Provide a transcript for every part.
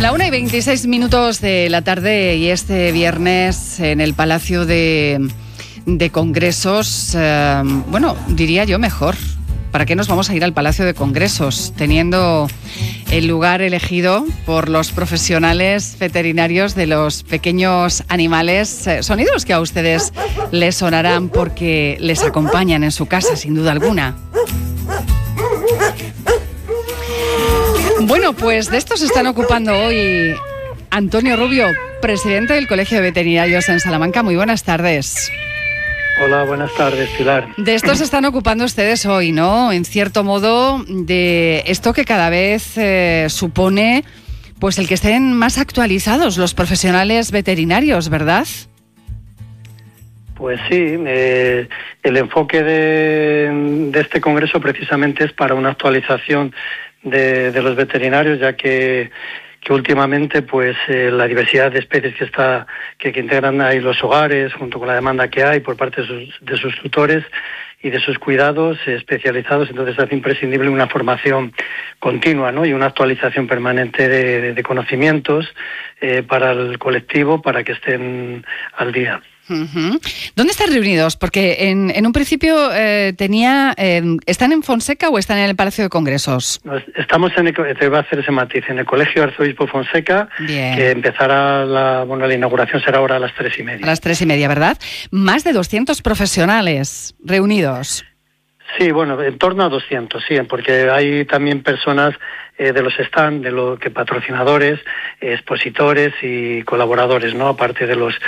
1:26 de la tarde y este viernes en el Palacio de Congresos, diría yo mejor. ¿Para qué nos vamos a ir al Palacio de Congresos teniendo el lugar elegido por los profesionales veterinarios de los pequeños animales? Sonidos que a ustedes les sonarán porque les acompañan en su casa, sin duda alguna. Bueno, pues de esto se están ocupando hoy Antonio Rubio, presidente del Colegio de Veterinarios en Salamanca. Muy buenas tardes. Hola, buenas tardes, Pilar. De esto se están ocupando ustedes hoy, ¿no? En cierto modo, de esto que cada vez supone pues el que estén más actualizados los profesionales veterinarios, ¿verdad? Pues sí, el enfoque de este congreso precisamente es para una actualización de los veterinarios, ya que últimamente pues la diversidad de especies que integran ahí los hogares, junto con la demanda que hay por parte de sus tutores y de sus cuidados especializados, entonces hace imprescindible una formación continua, ¿no? Y una actualización permanente de conocimientos para el colectivo, para que estén al día. Uh-huh. ¿Dónde están reunidos? Porque en un principio ¿están en Fonseca o están en el Palacio de Congresos? Estamos te va a hacer ese matiz, en el Colegio Arzobispo Fonseca. Bien. Que empezará la inauguración será ahora a las 3:30. A las 3:30, ¿verdad? Más de 200 profesionales reunidos. Sí, bueno, en torno a 200, sí, porque hay también personas de los stands, patrocinadores, expositores y colaboradores, ¿no? Aparte de los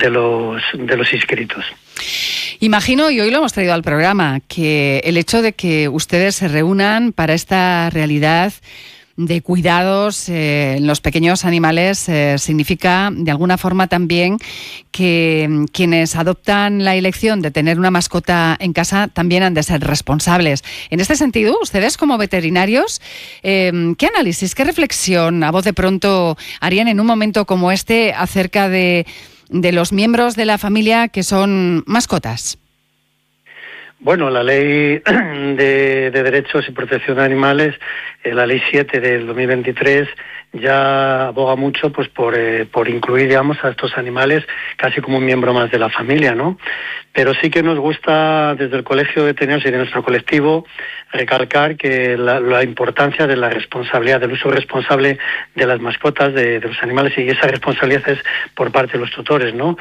inscritos. Imagino, y hoy lo hemos traído al programa, que el hecho de que ustedes se reúnan para esta realidad de cuidados en los pequeños animales significa de alguna forma también que quienes adoptan la elección de tener una mascota en casa también han de ser responsables. En este sentido, ustedes como veterinarios, ¿qué análisis, qué reflexión a voz de pronto harían en un momento como este acerca de los miembros de la familia que son mascotas? Bueno, la Ley de Derechos y Protección de Animales, la Ley 7 del 2023, ya aboga mucho pues por incluir, digamos, a estos animales casi como un miembro más de la familia, ¿no? Pero sí que nos gusta desde el Colegio de Veterinarios y de nuestro colectivo recalcar que la importancia de la responsabilidad, del uso responsable de las mascotas, de los animales, y esa responsabilidad es por parte de los tutores, ¿no?